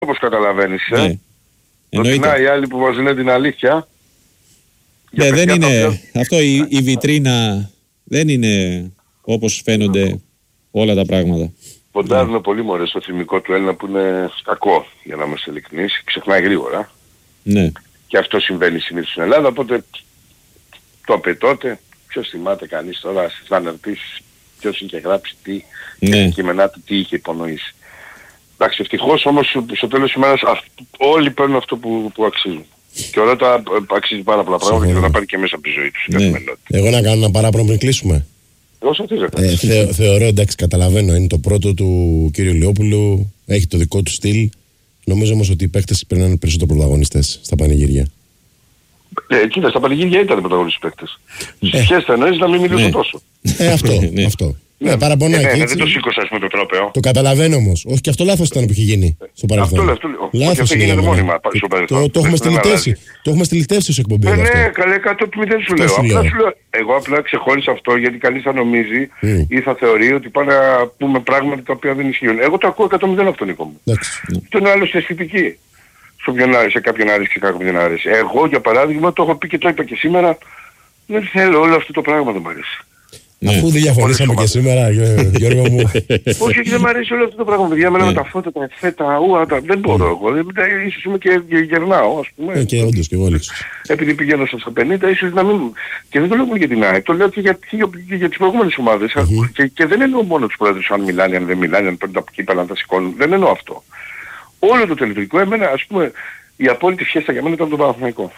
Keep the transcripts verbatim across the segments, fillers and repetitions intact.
όπως καταλαβαίνεις. Ναι. Ε. Προτινά οι άλλοι που μας λένε την αλήθεια. Ναι, δεν είναι. Οποίο... Αυτό η, η βιτρίνα δεν είναι όπως φαίνονται όλα τα πράγματα. Ποντάρουν yeah. πολύ μωρέ στο θυμικό του Έλληνα που είναι κακό, για να είμαστε ειλικρινείς. Ξεχνάει γρήγορα. Ναι. Και αυτό συμβαίνει συνήθως στην Ελλάδα, οπότε το είπε τότε. Ποιος θυμάται κανείς τώρα στις αναρτήσεις, ποιος είχε γράψει τι, ναι. και κείμενά του τι είχε υπονοήσει. Εντάξει, ευτυχώς όμως στο τέλος της ημέρας όλοι παίρνουν αυτό που, που αξίζουν. Και ο Ρώτα αξίζει πάρα πολλά πράγματα και θα τα πάρει και μέσα από τη ζωή του. Ναι. Εγώ να κάνω ένα παράπονο πριν κλείσουμε. Όσο θες, ε, θε, θεωρώ, εντάξει, καταλαβαίνω, είναι το πρώτο του κύριου Λιόπουλου, έχει το δικό του στυλ. Νομίζω όμως ότι οι παίκτες πρέπει να είναι περισσότερο πρωταγωνιστές στα πανηγύρια. Ε, κοίτα, στα πανηγύρια ήταν οι πρωταγωνιστές παίκτες. Στις φιέστα εννοείς να μην μιλούσαν ναι. τόσο. Ε, αυτό, ναι. αυτό. Ναι, παραπονάκι. Ε, ναι, δεν το σήκωσα με το τρόπαιο. Το καταλαβαίνω όμως. Όχι, και αυτό λάθος ήταν που είχε γίνει στο παρελθόν. Αυτό, αυτό, λάθος αυτό γίνεται μόνιμα στο παρελθόν. Το, το έχουμε στυλιτεύσει. Το έχουμε στυλιτεύσει ως εκπομπή. Ε, ναι, καλέ, εκατό τοις μηδέν σου λέω. Απλά σου λέω. Εγώ απλά ξεχώρισα αυτό γιατί κανείς θα νομίζει mm. ή θα θεωρεί ότι πάνε να πούμε πράγματα τα οποία δεν ισχύουν. Εγώ το ακούω εκατό μηδέν αυτό, Νίκο μου. Αυτό είναι άλλο αισθητική. Σε κάποιον άρεσε και κάποιον άρεσε. Εγώ για παράδειγμα το έχω πει και το είπα και σήμερα. Δεν θέλω όλο αυτό το πράγμα, δεν μου αρέσει. Ναι. Αφού δεν διαφωνήσαμε και σήμερα, Γιώργο μου. Όχι, δεν μου αρέσει όλο αυτό το πράγμα. Παιδιά, με τα φώτα, τα εφέτα, ουα, δεν μπορώ εγώ. Ίσως είμαι και γερνάω, ας πούμε. Ε, και όντως και εγώ λίξω. Επειδή πηγαίνω στα πενήντα, ίσως να μην... Και δεν το λέω μόνο για την ΑΕΚ, το λέω και για, και για τις προηγούμενες ομάδες. Mm-hmm. Και, και δεν εννοώ μόνο τους πρόεδρους, αν μιλάνε, αν δεν μιλάνε, αν παίρνουν από κύπελα, αν τα σηκώνουν. Δεν εννοώ αυτό. Όλο το τελετουργικό, εμένα, ας πούμε, η απόλυτη φιέστα για μένα ήταν το Παναθηναϊκό.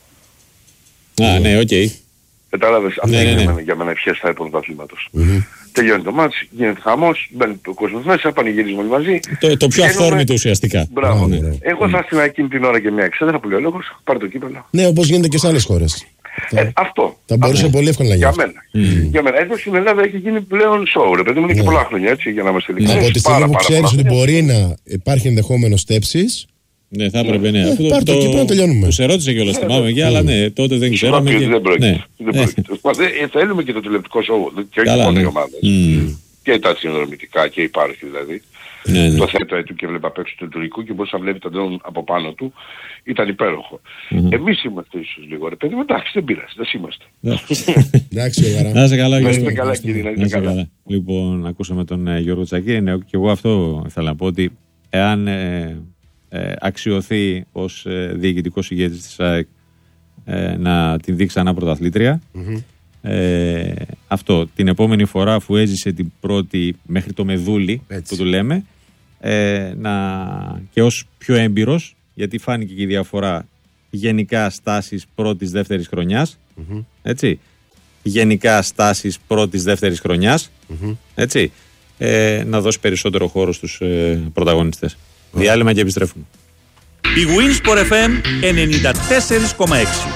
Α, ναι, οκ. Κατάλαβες, αυτή ναι, ναι, ναι. είναι για μένα η φιέστα πρωταθλήματος. Mm-hmm. Τελειώνει το μάτς, γίνεται χαμός, μπαίνει ο κόσμος μέσα, πανηγυρίζουμε όλοι μαζί. Το, το πιο αυθόρμητο ουσιαστικά. Μπράβο. Ναι, ναι. Εγώ θα έστειλα εκείνη την ώρα και μια εξέδρα που λέει ο λόγος, πάρε το κύπελλο. Ναι, όπως γίνεται και σε άλλες χώρες. Ε, αυτό. Θα μπορούσε αυτό. πολύ εύκολα να γίνει. Για μένα. Mm. Για μένα. Εδώ στην Ελλάδα έχει γίνει πλέον show, ρε παιδί μου, είναι ναι. και πολλά χρόνια έτσι, για να είμαστε ειλικρινείς. Από τη στιγμή που ξέρεις ότι μπορεί να υπάρχει ενδεχόμενο στέψης. Ναι, θα έπρεπε, ναι. Ε, Αυτό πάρ' το το, κύπελλο να τελειώνουμε. Τους ερώτησε κιόλας, θυμάμαι και αλλά ναι, τότε δεν ξέραμε. Και... Δεν πρόκειται. Ναι. Δεν πρόκειται. Θέλουμε και το τηλεοπτικό show, και όχι μόνο οι ομάδες. Και τα συνδρομητικά και υπάρχει δηλαδή. Ναι, ναι. Το θέατρο του και βλέπα απ' έξω του τουρκικού και μπορούσα να βλέπει τον τρόπο από πάνω του. Ήταν υπέροχο. Mm-hmm. Εμείς είμαστε ίσως λίγο ρε παιδί μου, εντάξει δεν πειράζει, δεν είμαστε. Εντάξει, Γιώργο. Να είσαι καλά, να είστε καλά κύριε, να είστε καλά. Λοιπόν, ακούσαμε τον ε, Γιώργο Τσακή, ναι, και εγώ αυτό ήθελα να πω ότι εάν ε, ε, αξιωθεί ως ε, διοικητικός ηγέτης της ΑΕΚ ε, να την δει ξανά πρωταθλήτρια, mm-hmm. Ε, αυτό την επόμενη φορά αφού έζησε την πρώτη μέχρι το Μεδούλη που του λέμε ε, να, και ως πιο έμπειρος, γιατί φάνηκε και η διαφορά γενικά στάσεις πρώτης δεύτερης χρονιάς, mm-hmm. έτσι, γενικά στάσεις πρώτης δεύτερης χρονιάς, mm-hmm. έτσι, ε, να δώσει περισσότερο χώρο στους ε, πρωταγωνιστές. Mm-hmm. Διάλειμμα και επιστρέφουμε. Η Winsport εφ εμ ενενήντα τέσσερα κόμμα έξι.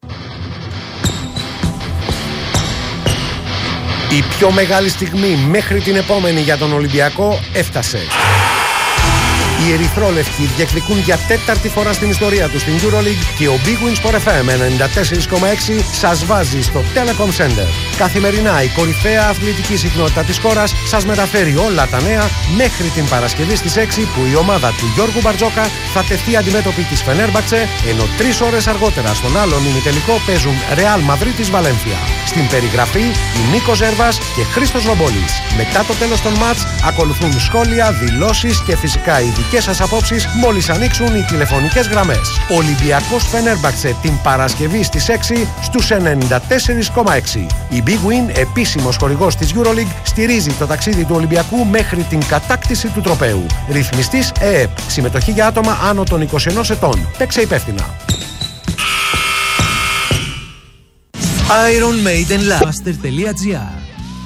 Η πιο μεγάλη στιγμή μέχρι την επόμενη για τον Ολυμπιακό έφτασε. Οι ερυθρόλευκοι διεκδικούν για τέταρτη φορά στην ιστορία τους στην EuroLeague και ο Big Win Sport εφ εμ ενενήντα τέσσερα κόμμα έξι σας βάζει στο Telecom Center. Καθημερινά η κορυφαία αθλητική συχνότητα της χώρας σας μεταφέρει όλα τα νέα μέχρι την Παρασκευή στις έξι που η ομάδα του Γιώργου Μπαρτζόκα θα τεθεί αντιμέτωπη της Φενέρμπαξε, ενώ τρεις ώρες αργότερα στον άλλον ημιτελικό παίζουν Real Madrid Βαλένθια. Στην περιγραφή η Νίκος Ζέρβας και Χρήστος Ρομπόλης. Μετά το τέλος των μάτς ακολουθούν σχόλια, δηλώσεις και φυσικά ειδικές σας απόψεις μόλις ανοίξουν οι τηλεφωνικές γραμμές. Ολυμπιακός Φενέρμπαξε την Παρασκευή στις έξι στους ενενήντα τέσσερα κόμμα έξι. Η Big Win, επίσημος χορηγός της EuroLeague, στηρίζει το ταξίδι του Ολυμπιακού μέχρι την κατάκτηση του τροπαίου. Ρυθμιστής ΕΕΠ. Συμμετοχή για άτομα άνω των είκοσι ενός ετών. Παίξε υπεύθυνα. Iron Maiden Laster τελεία τζι άρ.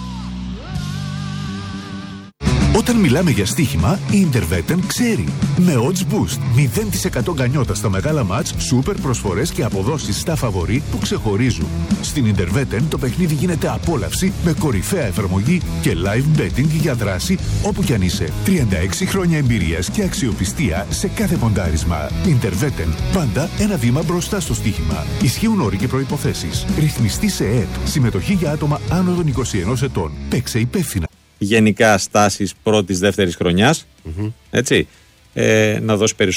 Όταν μιλάμε για στοίχημα, η Intervetten ξέρει. Με odds boost, μηδέν τοις εκατό γκανιότα στα μεγάλα μάτς, σούπερ προσφορές και αποδόσεις στα φαβορί που ξεχωρίζουν. Στην Intervetten το παιχνίδι γίνεται απόλαυση με κορυφαία εφαρμογή και live betting για δράση όπου κι αν είσαι. τριάντα έξι χρόνια εμπειρίας και αξιοπιστία σε κάθε ποντάρισμα. Intervetten, πάντα ένα βήμα μπροστά στο στοίχημα. Ισχύουν όροι και προϋποθέσεις. Ρυθμιστή σε ΕΕΠ. Συμμετοχή για άτομα άνω των είκοσι ενός ετών. Παίξε υπεύθυνα. Γενικά στάσεις πρώτης δεύτερης χρονιάς, mm-hmm. έτσι, ε, να δώσει περισσότερο.